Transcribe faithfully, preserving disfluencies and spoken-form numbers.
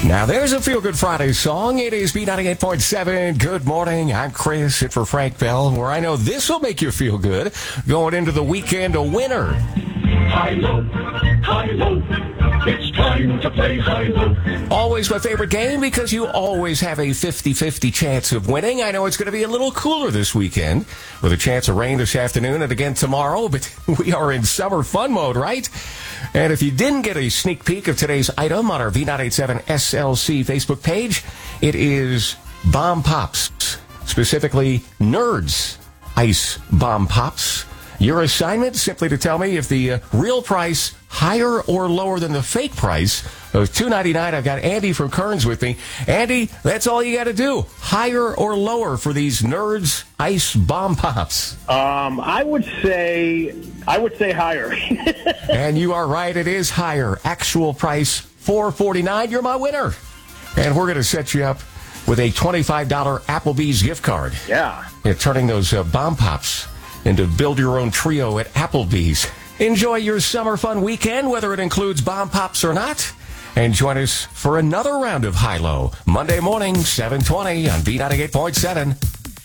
Now there's a Feel Good Friday song. It is B ninety-eight point seven. Good morning. I'm Chris, in for Frank Bell, where I know this will make you feel good going into the weekend a winner. High-low, high-low, it's time to play high-low. Always my favorite game because you always have a fifty-fifty chance of winning. I know it's going to be a little cooler this weekend with a chance of rain this afternoon and again tomorrow, but we are in summer fun mode, right? And if you didn't get a sneak peek of today's item on our V nine eighty-seven S L C Facebook page, it is Bomb Pops, specifically Nerds Ice Bomb Pops. Your assignment, simply to tell me if the uh, real price higher or lower than the fake price of two ninety-nine. I've got Andy from Kearns with me. Andy, that's all you got to do. Higher or lower for these Nerds Ice Bomb Pops? Um, I would say, I would say higher. And you are right, it is higher. Actual price four forty-nine. You're my winner. And we're going to set you up with a twenty-five dollars Applebee's gift card. Yeah. Yeah, turning those uh, Bomb Pops into build-your-own trio at Applebee's. Enjoy your summer fun weekend, whether it includes Bomb Pops or not. And join us for another round of High-Low, Monday morning, seven twenty on B ninety-eight point seven.